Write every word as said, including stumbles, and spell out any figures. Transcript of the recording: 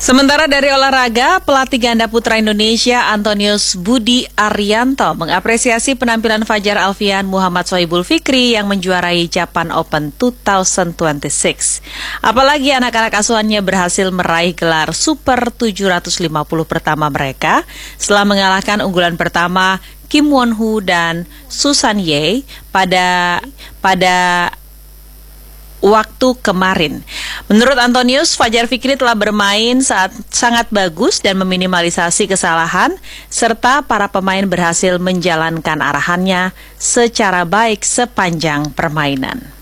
Sementara dari olahraga, pelatih ganda putra Indonesia Antonius Budi Arianto mengapresiasi penampilan Fajar Alfian Muhammad Sohibul Fikri yang menjuarai Japan Open dua ribu dua puluh enam. Apalagi anak-anak asuhannya berhasil meraih gelar Super tujuh ratus lima puluh pertama mereka setelah mengalahkan unggulan pertama Kim Won-hoo dan Susan Ye pada pada waktu kemarin. Menurut Antonius, Fajar Fikri telah bermain saat sangat bagus dan meminimalisasi kesalahan, serta para pemain berhasil menjalankan arahannya secara baik sepanjang permainan.